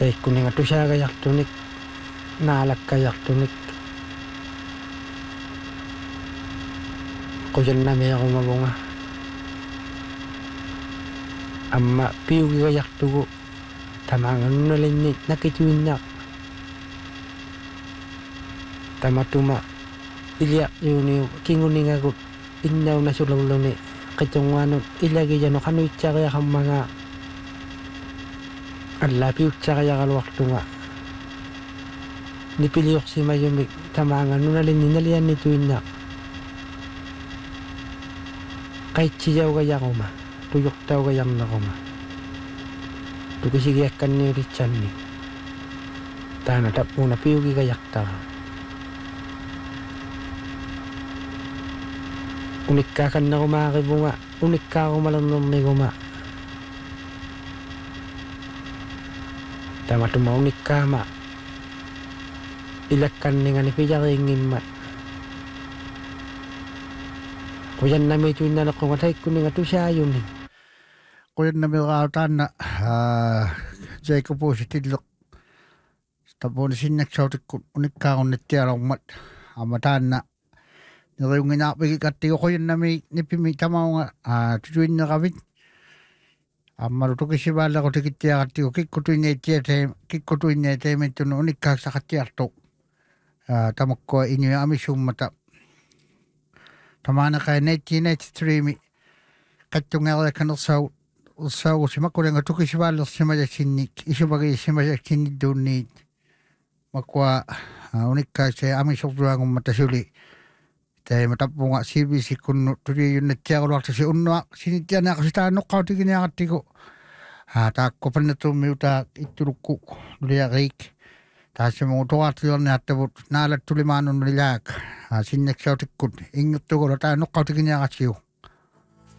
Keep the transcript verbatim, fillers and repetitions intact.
Teikkuninga tusagayartunik naalakkayartunik quyannamiaqumavunga amma piugigayartugu tamaanganunalinni nakituinnaaq tamatuma iliaqyuuniu kinguningagut innaunasulauluni qitungaanut ilagiyanu qanuitsariaqammaga allaapiutsariaqaluartunga nipiliorsimayumik tamaanganunalinni naliannituinnaaq qaitsiyaugajaruma tuyuqtaugajarneruma tukisigiakkanniulitsanni taana tappuuna piugigajartara unikkaakannerumaaqipunga unikkaarumalernermiguma tamatuma unikkaama ilakkanningani pijariingimmat quyannamituinnalequnga taikkuninga tusaayuni quyannamiqautaanna jaikopuusitilleq tapuuni sinnaksautikku unikkaarunnittialormat amataanna neriunginaarpigi kattigo quyannami nipimi tamaunga tutuinneqavit ammalu tukisivaallequtikittiaqattigu kikkutuinniittiate kikkutuinniateemittunu unikkaaksaqattiartu tamakkua inuya amisummata tamaanaqai nineteen eighty-three mi qattungeeriakkanersau ussaugusimakkulenga tukisivaallersimajaksinnik isupagiissimajaksinniduunniit makkua unikkaase amisorluangumma tasuli taima tappunga C B C kunnu tuliyunnattiaquluartasi unnua sinittianaaqasitaannoqqautikiniaqattigu taakkopannatummiutaa ittulukku nuliariik taasimu toartiorniattavut naalattulimaanunnulilaak sinnaksautikkud inguttugola taannoqqautikiniaqatsiu